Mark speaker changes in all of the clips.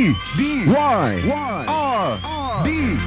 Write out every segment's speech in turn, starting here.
Speaker 1: D-Y-R-D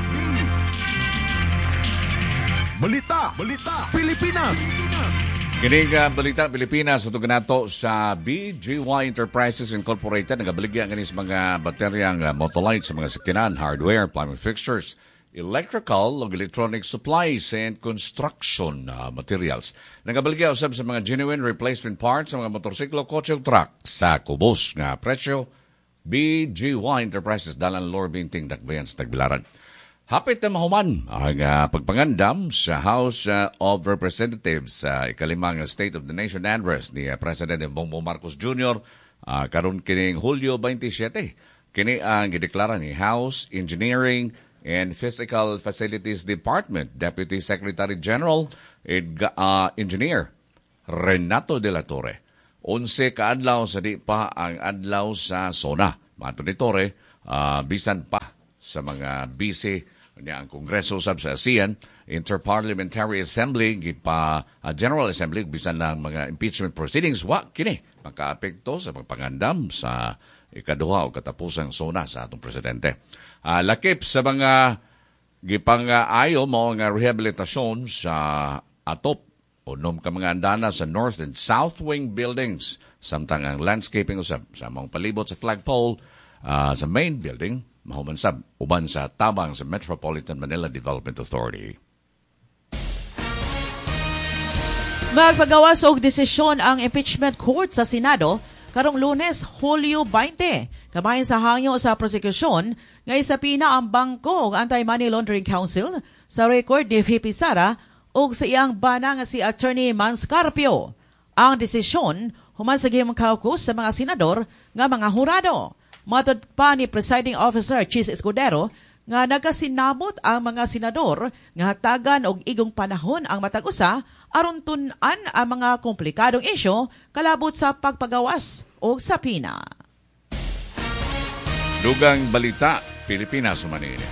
Speaker 1: Balita Pilipinas.
Speaker 2: Kining Balita Pilipinas ito ganato sa BGY Enterprises Incorporated. Nagabaligya nga sa mga bateryang Motolite sa mga sakyanan, hardware, plumbing fixtures, electrical ug electronic supplies and construction materials. Nagabaligya usab sa mga genuine replacement parts sa mga motorsiklo, kotse ug truck sa kubos nga presyo. BGY Enterprises dalan Lord Binting Dakbayan sa Tagbilaran. Hapit na mahuman ang pagpangandam sa House of Representatives sa ikalimang State of the Nation address ni Presidente Bongbong Marcos Jr. Karon kining Hulyo 27. Kini ang gideklara ni House Engineering and Physical Facilities Department Deputy Secretary General Engineer Renato de la Torre. 11 kaadlaw sa di pa ang adlaw sa SONA. Mato ni Torre, bisan pa sa mga busy niya ang Kongreso sab sa ASEAN, Interparliamentary Assembly, General Assembly, bisan ng mga impeachment proceedings, wa kini makaapekto sa pagpangandam sa ikaduha o katapusang SONA sa atong presidente. Lakip sa mga gipang-ayo mo nga rehabilitasyon sa atop unom ka mga andana sa North and South Wing buildings, samtang ang landscaping usab sa mga palibot sa flagpole sa main building, mahumansab uban sa tabang sa Metropolitan Manila Development Authority.
Speaker 3: Magpagawas og desisyon ang impeachment court sa Senado karong Lunes, Hulyo 20. Kabahin sa hangyo sa prosekusyon nga isapina ang bangko ug Anti-Money Laundering Council sa record ni VP Sara ug sa iyang bana nga si Attorney Manscarpio. Ang desisyon human sa gihimong kaukus sa mga senador nga mga hurado. Matod pa ni Presiding Officer Chis Escudero nga nagasinabot ang mga senador nga hatagan og igong panahon ang matag-usa aron tun-an ang mga komplikadong isyu kalabot sa pagpagawas o sapina.
Speaker 2: Dugang Balita Pilipinas Manila.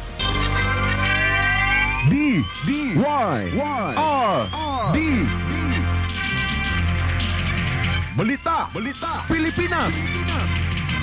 Speaker 1: D-Y-R-D Balita Pilipinas.